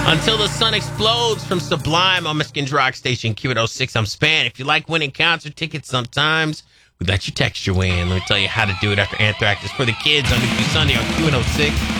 Until the Sun Explodes from Sublime on Michigan's Rock Station Q106. I'm Span. If you like winning concert tickets sometimes, we let you text your way in. Let me tell you how to do it after Anthrax is for the kids on New Sunday on Q106.